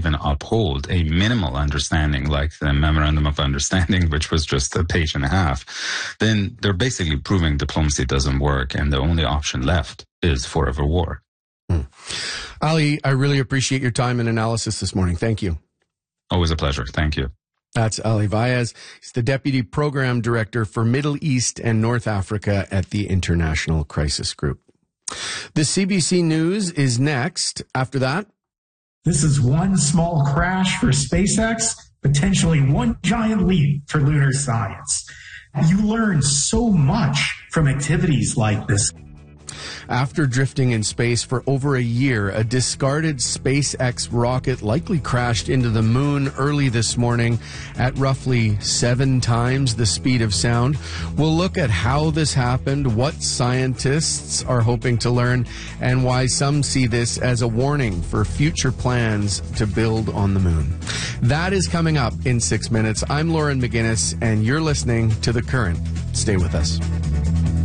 even uphold a minimal understanding like the Memorandum of Understanding, which was just a page and a half, then they're basically proving diplomacy doesn't work, and the only option left is forever war. Ali, I really appreciate your time and analysis this morning. Thank you. Always a pleasure. Thank you. That's Ali Vaez. He's the Deputy Program Director for Middle East and North Africa at the International Crisis Group. The CBC News is next. After that, this is one small crash for SpaceX, potentially one giant leap for lunar science. You learn so much from activities like this. After drifting in space for over a year, a discarded SpaceX rocket likely crashed into the moon early this morning at roughly 7 times the speed of sound. We'll look at how this happened, what scientists are hoping to learn, and why some see this as a warning for future plans to build on the moon. That is coming up in 6 minutes. I'm Lauren McGinnis, and you're listening to The Current. Stay with us.